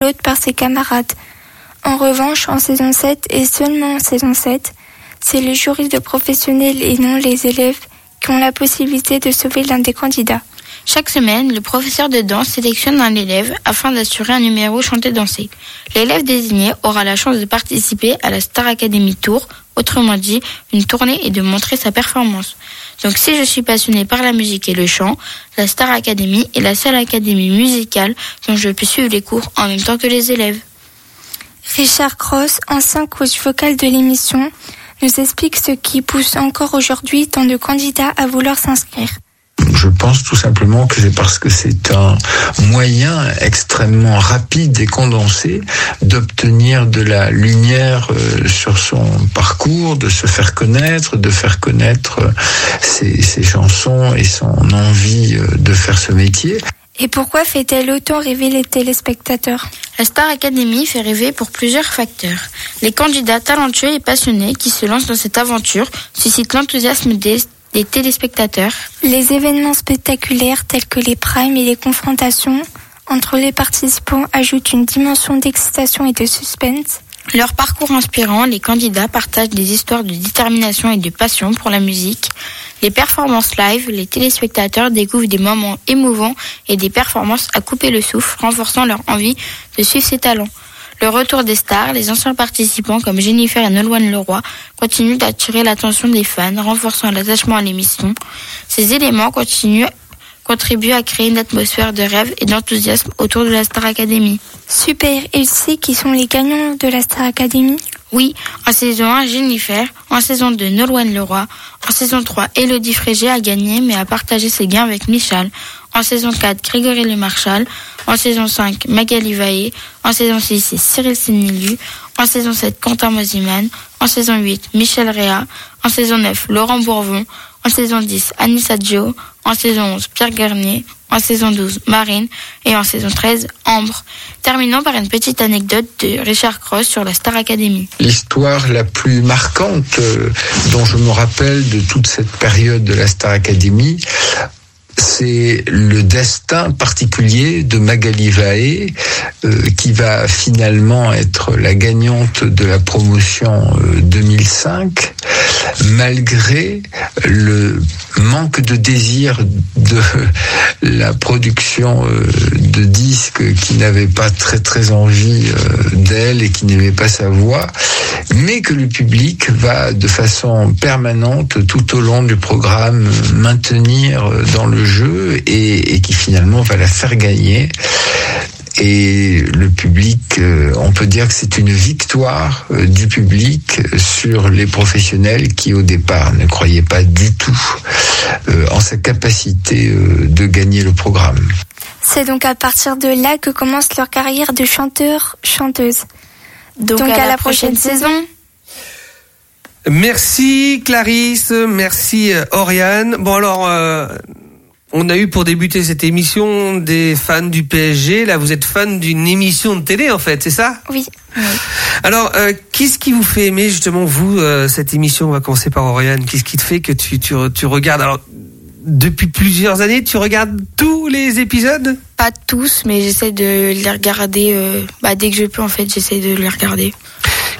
vote par ses camarades. En revanche, en saison 7 et seulement en saison 7, c'est les jurys de professionnels et non les élèves qui ont la possibilité de sauver l'un des candidats. Chaque semaine, le professeur de danse sélectionne un élève afin d'assurer un numéro chanté-dansé. L'élève désigné aura la chance de participer à la Star Academy Tour, autrement dit, une tournée et de montrer sa performance. Donc si je suis passionné par la musique et le chant, la Star Academy est la seule académie musicale dont je peux suivre les cours en même temps que les élèves. Richard Cross, ancien coach vocal de l'émission, nous explique ce qui pousse encore aujourd'hui tant de candidats à vouloir s'inscrire. Je pense tout simplement que c'est parce que c'est un moyen extrêmement rapide et condensé d'obtenir de la lumière sur son parcours, de se faire connaître, de faire connaître ses chansons et son envie de faire ce métier. Et pourquoi fait-elle autant rêver les téléspectateurs ? La Star Academy fait rêver pour plusieurs facteurs. Les candidats talentueux et passionnés qui se lancent dans cette aventure suscitent l'enthousiasme des téléspectateurs. Les événements spectaculaires tels que les primes et les confrontations entre les participants ajoutent une dimension d'excitation et de suspense. Leur parcours inspirant, les candidats partagent des histoires de détermination et de passion pour la musique. Les performances live, les téléspectateurs découvrent des moments émouvants et des performances à couper le souffle, renforçant leur envie de suivre ces talents. Le retour des stars, les anciens participants comme Jennifer et Nolwenn Leroy continuent d'attirer l'attention des fans, renforçant l'attachement à l'émission. Ces éléments contribuent à créer une atmosphère de rêve et d'enthousiasme autour de la Star Academy. Super, et tu sais qui sont les gagnants de la Star Academy ? Oui, en saison 1, Jennifer, en saison 2, Nolwenn Leroy, en saison 3, Élodie Frégé a gagné mais a partagé ses gains avec Michal, en saison 4, Grégory Lemarchal, en saison 5, Magali Vaé, en saison 6, c'est Cyril Sénélu, en saison 7, Quentin Mosiman, en saison 8, Michel Réa, en saison 9, Laurent Bourvon, en saison 10, Anissa Gio, en saison 11, Pierre Garnier, en saison 12, Marine, et en saison 13, Ambre. Terminons par une petite anecdote de Richard Cross sur la Star Academy. L'histoire la plus marquante dont je me rappelle de toute cette période de la Star Academy, c'est le destin particulier de Magali Vaé, qui va finalement être la gagnante de la promotion 2005, malgré le manque de désir de la production de disques qui n'avait pas très envie d'elle et qui n'aimait pas sa voix, mais que le public va de façon permanente tout au long du programme maintenir dans le jeu et qui finalement va la faire gagner. Et le public, on peut dire que c'est une victoire du public sur les professionnels qui au départ ne croyaient pas du tout en sa capacité de gagner le programme. C'est donc à partir de là que commence leur carrière de chanteur-chanteuse. Donc à la prochaine saison. Merci Clarisse, merci Oriane. Bon alors... on a eu pour débuter cette émission des fans du PSG. Là, vous êtes fan d'une émission de télé, en fait, c'est ça ? Oui. Alors, qu'est-ce qui vous fait aimer, justement, vous, cette émission ? On va commencer par Oriane. Qu'est-ce qui te fait que tu regardes ? Alors, depuis plusieurs années, tu regardes tous les épisodes ? Pas tous, mais j'essaie de les regarder. Dès que je peux, en fait, j'essaie de les regarder. Clarisse ?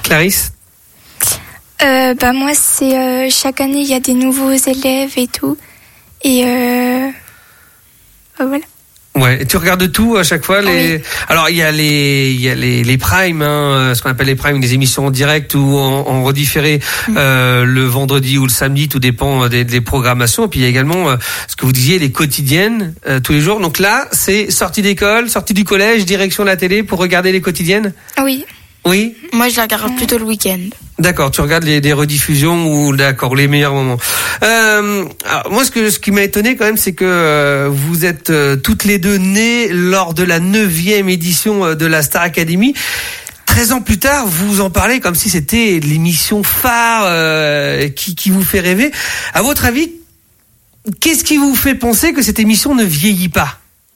Moi, c'est chaque année, il y a des nouveaux élèves et tout. Et voilà. Ouais, et tu regardes tout à chaque fois. Oui. Alors il y a les primes, ce qu'on appelle les primes, des émissions en direct ou en redifféré le vendredi ou le samedi, tout dépend des programmations. Et puis il y a également ce que vous disiez, les quotidiennes tous les jours. Donc là, c'est sortie d'école, sortie du collège, direction de la télé pour regarder les quotidiennes. Oui. Oui. Moi, je la regarde plutôt le week-end. D'accord, tu regardes les rediffusions ou les meilleurs moments. Alors, moi, ce qui m'a étonné quand même, c'est que vous êtes toutes les deux nées lors de la 9e édition de la Star Academy. 13 ans plus tard, vous en parlez comme si c'était l'émission phare qui vous fait rêver. À votre avis, qu'est-ce qui vous fait penser que cette émission ne vieillit pas ?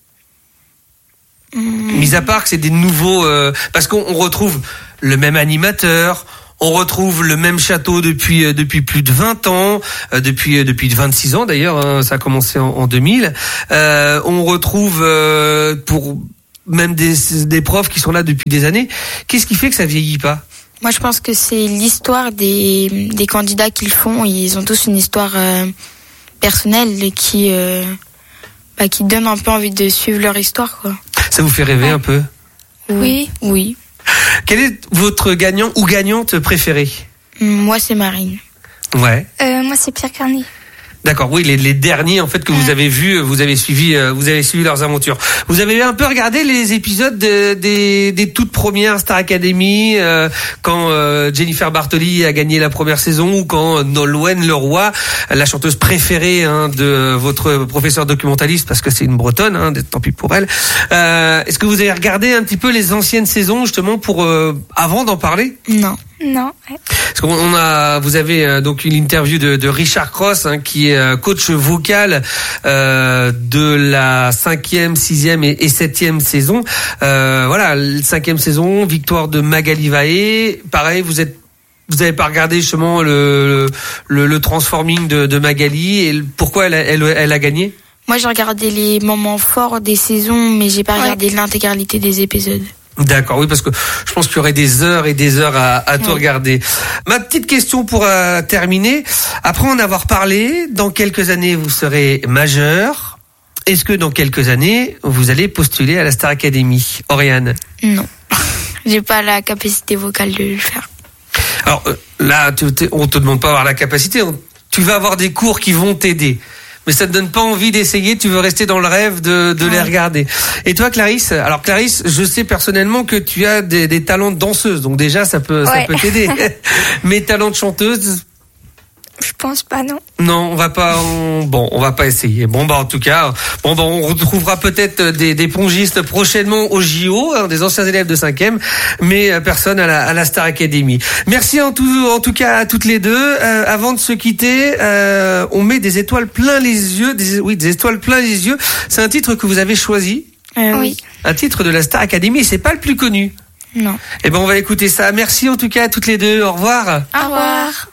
Mis à part que c'est des nouveaux... parce qu'on retrouve le même animateur, on retrouve le même château depuis plus de 20 ans, depuis 26 ans d'ailleurs, ça a commencé en 2000. On retrouve pour même des profs qui sont là depuis des années. Qu'est-ce qui fait que ça vieillit pas? Moi, je pense que c'est l'histoire des candidats qu'ils font. Ils ont tous une histoire personnelle et qui donne un peu envie de suivre leur histoire, quoi. Ça vous fait rêver un peu? Oui. Quel est votre gagnant ou gagnante préféré? Moi, c'est Marine. Ouais. Moi, c'est Pierre Carnier. D'accord, oui, les derniers en fait que vous avez vus, vous avez suivi leurs aventures. Vous avez un peu regardé les épisodes des toutes premières Star Academy, quand Jennifer Bartoli a gagné la première saison, ou quand Nolwenn Leroy, la chanteuse préférée de votre professeur documentaliste, parce que c'est une Bretonne, tant pis pour elle. Est-ce que vous avez regardé un petit peu les anciennes saisons justement pour avant d'en parler? Non. Ouais. Parce qu'on vous avez donc une interview de Richard Cross, qui est coach vocal de la 5e, 6e et 7e saison. Voilà, 5e saison, victoire de Magali Vaé. Pareil, vous avez pas regardé justement le transforming de Magali et pourquoi elle a gagné? Moi, j'ai regardé les moments forts des saisons, mais j'ai pas regardé l'intégralité des épisodes. D'accord, oui, parce que je pense qu'il y aurait des heures et des heures à tout regarder. Ma petite question pour terminer. Après en avoir parlé, dans quelques années, vous serez majeur. Est-ce que dans quelques années, vous allez postuler à la Star Academy? Oriane? Non. J'ai pas la capacité vocale de le faire. Alors là, on te demande pas d'avoir la capacité. Tu vas avoir des cours qui vont t'aider. Mais ça te donne pas envie d'essayer, tu veux rester dans le rêve de les regarder. Et toi, Clarisse? Alors Clarisse, je sais personnellement que tu as des talents de danseuse, donc déjà ça peut t'aider. Mais talents de chanteuse? Je pense pas, non. Non, on va pas essayer. En tout cas, on retrouvera peut-être des pongistes prochainement au JO, des anciens élèves de 5e, mais personne à la Star Academy. Merci en tout cas à toutes les deux. Avant de se quitter, on met des étoiles plein les yeux, des étoiles plein les yeux. C'est un titre que vous avez choisi. Oui. Un titre de la Star Academy, c'est pas le plus connu. Non. On va écouter ça. Merci en tout cas à toutes les deux. Au revoir. Au revoir.